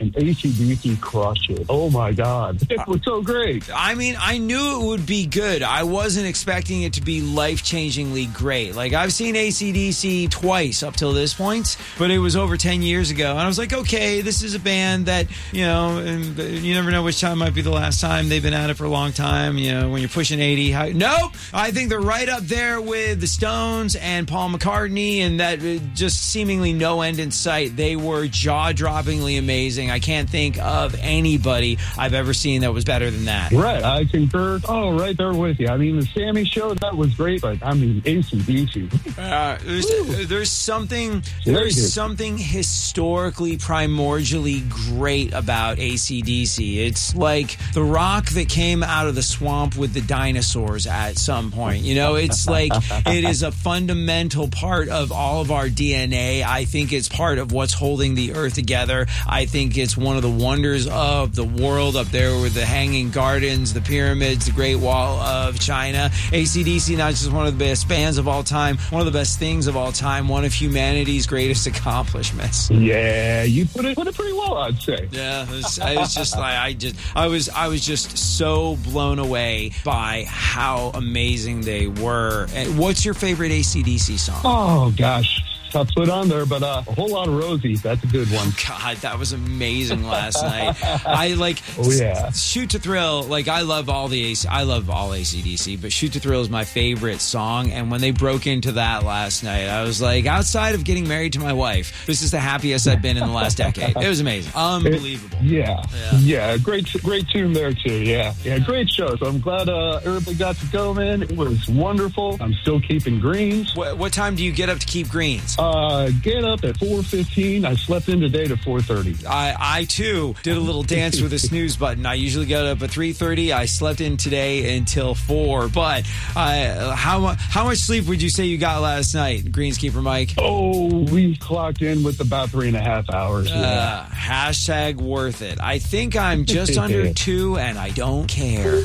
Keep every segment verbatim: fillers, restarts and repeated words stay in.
man, A C D C crushed it. Oh, my God. It was so great. I mean, I knew it would be good. I wasn't expecting it to be life-changingly great. Like, I've seen A C D C twice up till this point, but it was over ten years ago. And I was like, okay, this is a band that, you know, and you never know which time might be the last time. They've been at it for a long time. You know, when you're pushing eighty. How, nope! I think they're right up there with the Stones and Paul McCartney, and that just seemingly no end in sight. They were jaw-droppingly amazing. I can't think of anybody I've ever seen that was better than that. Right, I concur. Oh, right there with you. I mean, the Sammy show, that was great, but I mean, A C D C. Uh, there's, there's something there's something historically primordially great about A C D C. It's like the rock that came out of the swamp with the dinosaurs at some point. You know, it's like it is a fundamental part of all of our D N A. I think it's part of what's holding the earth together. I think it's one of the wonders of the world up there with the Hanging Gardens, the pyramids, the Great Wall of China. A C D C, not just one of the best bands of all time, one of the best things of all time, one of humanity's greatest accomplishments. Yeah, you put it put it pretty well, I'd say. Yeah, it was, it was just like I just I was I was just so blown away by how amazing they were. And what's your favorite A C D C song? Oh gosh. Tough to put on there, but uh, a whole lot of Rosie. That's a good one. God, that was amazing last night. I like. Oh yeah. Shoot to Thrill. Like I love all the A C. I love all A C D C, but Shoot to Thrill is my favorite song. And when they broke into that last night, I was like, outside of getting married to my wife, this is the happiest I've been in the last decade. It was amazing, unbelievable. It, yeah. yeah, yeah, great, great tune there too. Yeah, yeah, great show. So I'm glad uh, everybody got to go, man. It was wonderful. I'm still keeping greens. What, what time do you get up to keep greens? Uh, get up at four fifteen. I slept in today to four thirty. I, I, too, did a little dance with a snooze button. I usually get up at three thirty. I slept in today until four. But uh, how, how much sleep would you say you got last night, Greenskeeper Mike? Oh, we clocked in with about three and a half hours. Yeah. Uh, hashtag worth it. I think I'm just under two, and I don't care.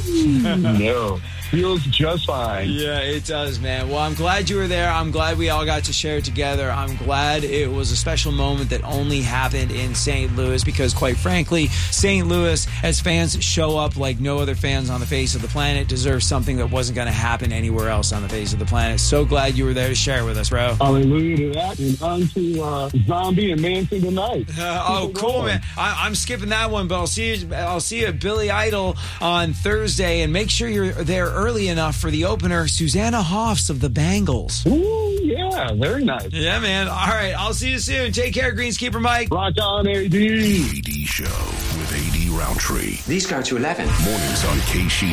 No. Feels just fine. Yeah, it does, man. Well, I'm glad you were there. I'm glad we all got to share it together. I'm glad it was a special moment that only happened in Saint Louis because, quite frankly, Saint Louis, as fans show up like no other fans on the face of the planet, deserves something that wasn't going to happen anywhere else on the face of the planet. So glad you were there to share with us, bro. Hallelujah to that. And on to uh, Zombie and Man Single Night. Uh, oh, cool, man. I, I'm skipping that one, but I'll see you, I'll see you at Billy Idol on Thursday, and make sure you're there early enough for the opener, Susanna Hoffs of the Bangles. Ooh, yeah, very nice. Yeah, man. All right, I'll see you soon. Take care, Greenskeeper Mike. Rock on, A D. A D Show with A D Roundtree. These go to eleven. Mornings on K C